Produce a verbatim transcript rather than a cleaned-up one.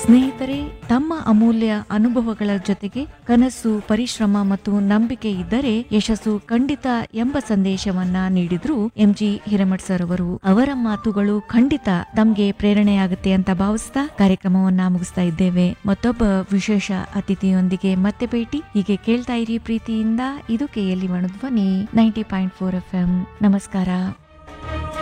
ಸ್ನೇಹಿತರೆ, ತಮ್ಮ ಅಮೂಲ್ಯ ಅನುಭವಗಳ ಜೊತೆಗೆ ಕನಸು, ಪರಿಶ್ರಮ ಮತ್ತು ನಂಬಿಕೆ ಇದ್ದರೆ ಯಶಸ್ಸು ಖಂಡಿತ ಎಂಬ ಸಂದೇಶವನ್ನ ನೀಡಿದ್ರು ಎಂಜಿ ಹಿರೇಮಠ್ ಸರ್ ಅವರು. ಅವರ ಮಾತುಗಳು ಖಂಡಿತ ತಮ್ಗೆ ಪ್ರೇರಣೆಯಾಗುತ್ತೆ ಅಂತ ಭಾವಿಸ್ತಾ ಕಾರ್ಯಕ್ರಮವನ್ನ ಮುಗಿಸ್ತಾ ಇದ್ದೇವೆ. ಮತ್ತೊಬ್ಬ ವಿಶೇಷ ಅತಿಥಿಯೊಂದಿಗೆ ಮತ್ತೆ ಭೇಟಿ. ಹೀಗೆ ಕೇಳ್ತಾ ಇರಿ ಪ್ರೀತಿಯಿಂದ. ಇದು ಕೆಎಲ್ಇ ಧ್ವನಿ ninety point four F M. ನಮಸ್ಕಾರ.